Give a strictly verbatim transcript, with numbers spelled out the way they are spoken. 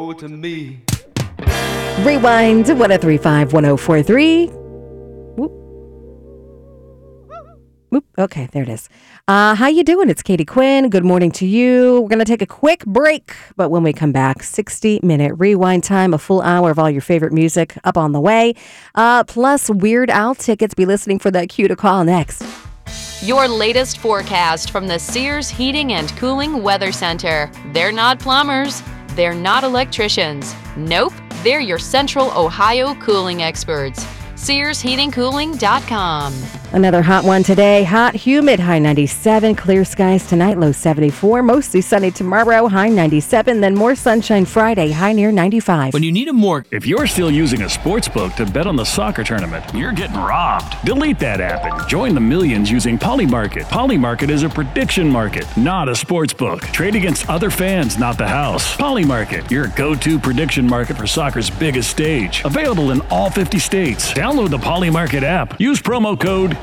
to me. Rewind to one oh three point five, one oh four point three. Whoop. Whoop. Okay, there it is. Uh, how you doing? It's Katie Quinn. Good morning to you. We're going to take a quick break, but when we come back, sixty-minute rewind time, a full hour of all your favorite music up on the way, uh, plus Weird Al tickets. Be listening for that cue to call next. Your latest forecast from the Sears Heating and Cooling Weather Center. They're not plumbers. They're not electricians. Nope, they're your Central Ohio cooling experts. Sears Heating Cooling dot com. Another hot one today. Hot, humid, high ninety-seven. Clear skies tonight, low seventy-four. Mostly sunny tomorrow, high ninety-seven. Then more sunshine Friday, high near ninety-five. When you need a more... If you're still using a sports book to bet on the soccer tournament, you're getting robbed. Delete that app and join the millions using Polymarket. Polymarket is a prediction market, not a sports book. Trade against other fans, not the house. Polymarket, your go-to prediction market for soccer's biggest stage. Available in all fifty states. Download the Polymarket app. Use promo code